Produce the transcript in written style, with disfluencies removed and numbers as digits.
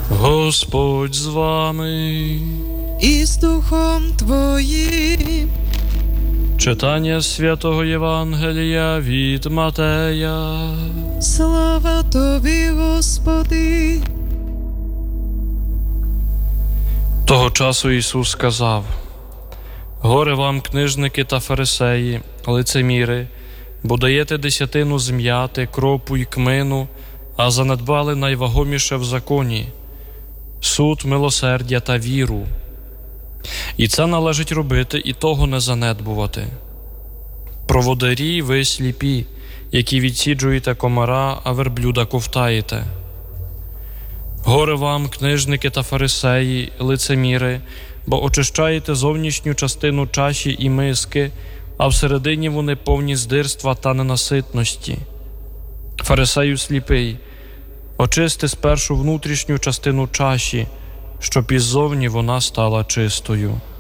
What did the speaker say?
Господь з вами. І з Духом Твоїм. Читання Святого Євангелія від Матея. Слава Тобі, Господи. Того часу Ісус сказав: «Горе вам, книжники та фарисеї, лицеміри, бо даєте десятину з м'яти, кропу й кмину, а занедбали найвагоміше в законі – суд, милосердя та віру. І це належить робити, і того не занедбувати. Проводарі ви сліпі, які відсіджуєте комара, а верблюда ковтаєте. Горе вам, книжники та фарисеї, лицеміри, бо очищаєте зовнішню частину чаші і миски, а всередині вони повні здирства та ненаситності. Фарисею сліпий, очисти спершу внутрішню частину чаші, щоб іззовні вона стала чистою.